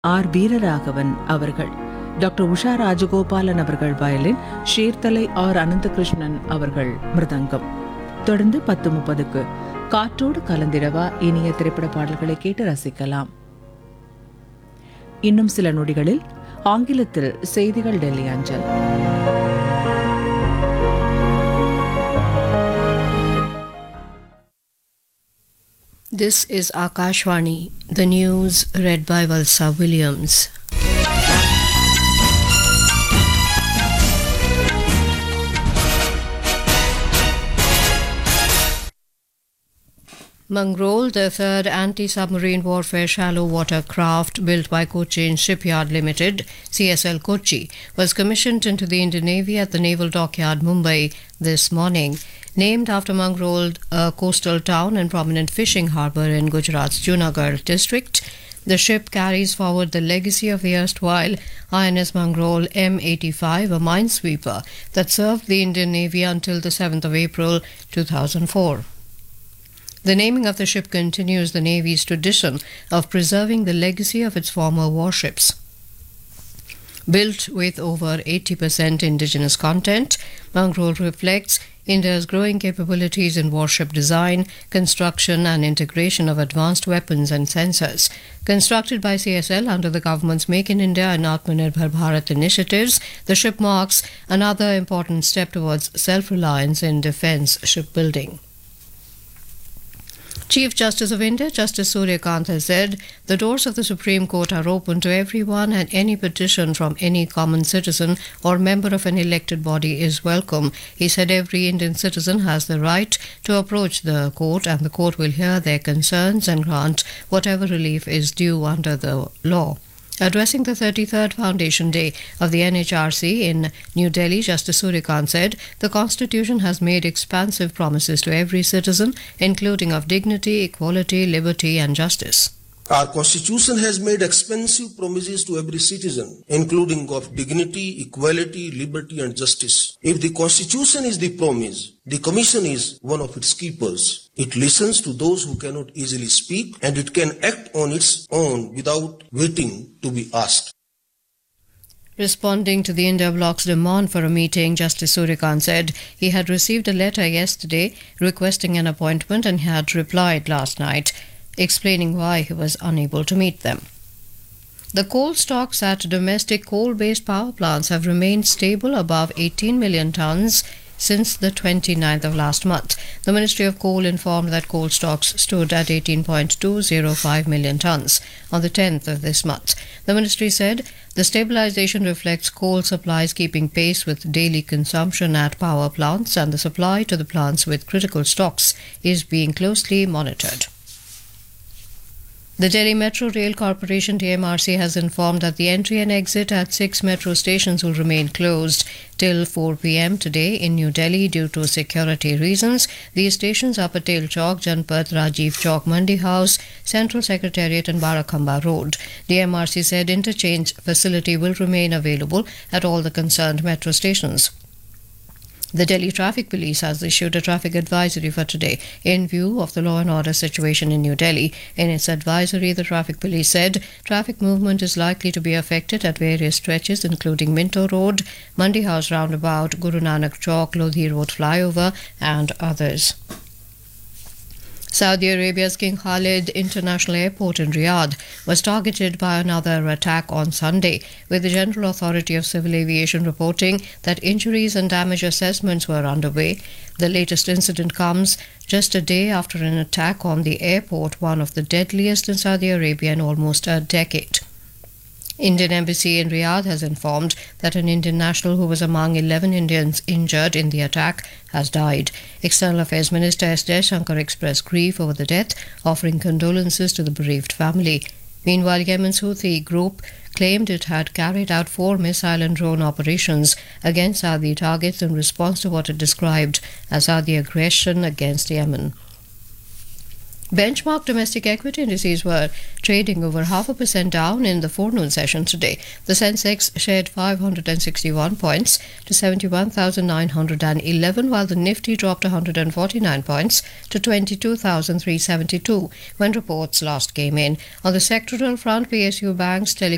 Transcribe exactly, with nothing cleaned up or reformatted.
R Veeraraghavan அவர்கள், doctor Usha Rajagopalan அவர்கள் violin, Sherthalai R Ananthakrishnan அவர்கள் மிருதங்கம். தொடர்ந்து பத்து முப்பதுக்கு காற்றோடு கலந்திடவா இனிய திரைப்பட பாடல்களை கேட்டு ரசிக்கலாம். இன்னும் சில நொடிகளில் ஆங்கிலத்தில் செய்திகள் டெல்லி அஞ்சல். This is Akashvani, the news read by Valsa Williams. Mangrol, the third anti-submarine warfare shallow water craft built by Cochin Shipyard Limited, C S L Kochi, was commissioned into the Indian Navy at the Naval Dockyard, Mumbai, this morning. Named after Mangrol, a coastal town and prominent fishing harbour in Gujarat's Junagadh district, the ship carries forward the legacy of the erstwhile I N S Mangrol M eighty-five, a minesweeper that served the Indian Navy until the seventh of April two thousand four. The naming of the ship continues the Navy's tradition of preserving the legacy of its former warships. Built with over eighty percent indigenous content, Mangrol reflects India's growing capabilities in warship design, construction and integration of advanced weapons and sensors. Constructed by C S L under the government's Make in India and Atmanirbhar Bharat initiatives, the ship marks another important step towards self-reliance in defence shipbuilding. Chief Justice of India, Justice Surya Kant, has said the doors of the Supreme Court are open to everyone and any petition from any common citizen or member of an elected body is welcome. He said every Indian citizen has the right to approach the court and the court will hear their concerns and grant whatever relief is due under the law. Addressing the thirty-third Foundation Day of the N H R C in New Delhi, Justice Surya Kant said the Constitution has made expansive promises to every citizen, including of dignity, equality, liberty and justice. Our Constitution has made expansive promises to every citizen, including of dignity, equality, liberty and justice. If the Constitution is the promise, the Commission is one of its keepers. It listens to those who cannot easily speak and it can act on its own without waiting to be asked. Responding to the India Bloc's demand for a meeting, Justice Surya Kant said he had received a letter yesterday requesting an appointment and had replied last night, explaining why he was unable to meet them. The coal stocks at domestic coal-based power plants have remained stable above eighteen million tonnes since the twenty-ninth of last month. The Ministry of Coal informed that coal stocks stood at eighteen point two zero five million tonnes on the tenth of this month. The ministry said the stabilization reflects coal supplies keeping pace with daily consumption at power plants and the supply to the plants with critical stocks is being closely monitored. The Delhi Metro Rail Corporation D M R C has informed that the entry and exit at six metro stations will remain closed till four p.m. today in New Delhi due to security reasons. These stations are Patel Chowk, Janpat, Rajiv Chowk, Mandi House, Central Secretariat and Barakhamba Road. D M R C said interchange facility will remain available at all the concerned metro stations. The Delhi Traffic Police has issued a traffic advisory for today in view of the law and order situation in New Delhi. In its advisory, the Traffic Police said traffic movement is likely to be affected at various stretches including Minto Road, Mandi House Roundabout, Guru Nanak Chowk, Lodhi Road Flyover and others. Saudi Arabia's King Khalid International Airport in Riyadh was targeted by another attack on Sunday, with the General Authority of Civil Aviation reporting that injuries and damage assessments were underway. The latest incident comes just a day after an attack on the airport, one of the deadliest in Saudi Arabia in almost a decade. Indian Embassy in Riyadh has informed that an Indian national who was among eleven Indians injured in the attack has died. External Affairs Minister S. Jaishankar expressed grief over the death, offering condolences to the bereaved family. Meanwhile, Yemen's Houthi group claimed it had carried out four missile and drone operations against Saudi targets in response to what it described as Saudi aggression against Yemen. Benchmark domestic equity indices were trading over half a percent down in the forenoon session today. The Sensex shed five hundred sixty-one points to seventy-one thousand nine hundred eleven, while the Nifty dropped one hundred forty-nine points to twenty-two thousand three hundred seventy-two when reports last came in. On the sectoral front, P S U banks, telecom